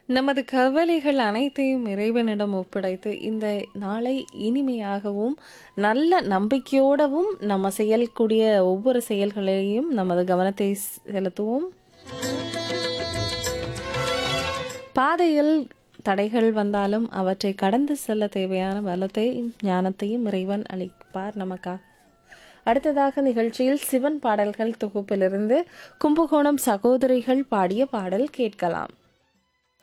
நமது கவலைகள் அனைத்தையும் இறைவனிடம் ஒப்படைத்து இந்த நாளை இனிமையாகவும் நல்ல நம்பிக்கையோடவும் நம்ம செய்யக்கூடிய ஒவ்வொரு செயல்களையும் நமது கவனத்தை செலுத்துவோம். பாதையில் தடைகள் வந்தாலும் அவற்றை கடந்து செல்ல தேவையான பலத்தையும் ஞானத்தையும் இறைவன் அளிப்பார் நமக்காக. அடுத்ததாக நிகழ்ச்சியில் சிவன் பாடல்கள் தொகுப்பிலிருந்து கும்பகோணம் சகோதரிகள் பாடிய பாடல் கேட்கலாம்.